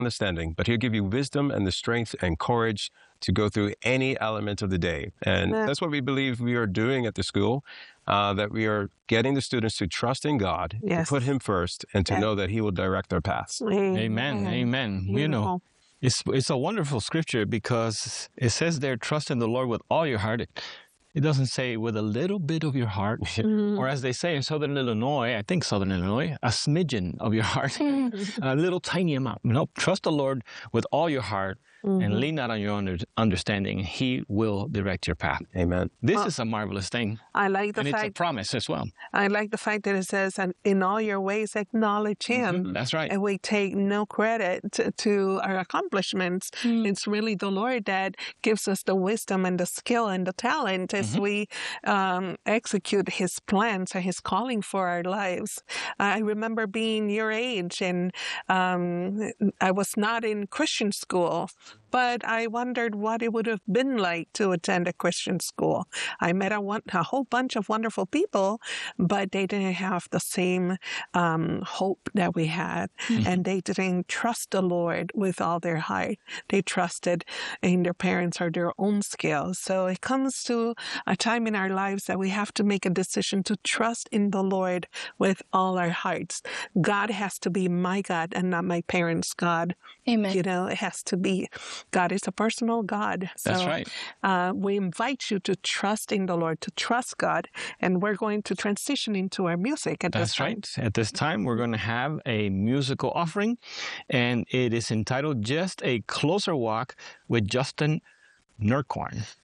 understanding, but he'll give you wisdom and the strength and courage to go through any element of the day. And that's what we believe we are doing at the school, that we are getting the students to trust in God, to put him first, and to know that he will direct their paths. Amen. Amen. You know, it's a wonderful scripture because it says there, trust in the Lord with all your heart. It doesn't say with a little bit of your heart, or as they say in Southern Illinois, I think Southern Illinois, a smidgen of your heart, a little tiny amount. No, trust the Lord with all your heart and lean not on your understanding. He will direct your path. Amen. This is a marvelous thing. I like the fact. And it's a promise as well. I like the fact that it says, and in all your ways, acknowledge him. That's right. And we take no credit to our accomplishments. It's really the Lord that gives us the wisdom and the skill and the talent as we execute his plans and his calling for our lives. I remember being your age, and I was not in Christian school, but I wondered what it would have been like to attend a Christian school. I met a whole bunch of wonderful people, but they didn't have the same hope that we had, and they didn't trust the Lord with all their heart. They trusted in their parents or their own skills. So it comes to a time in our lives that we have to make a decision to trust in the Lord with all our hearts. God has to be my God and not my parents' God. Amen. You know, it has to be. God is a personal God. So, that's right. We invite you to trust in the Lord, to trust God, and we're going to transition into our music at this time. That's right. At this time, we're going to have a musical offering, and it is entitled Just a Closer Walk with Justin Nurquarn.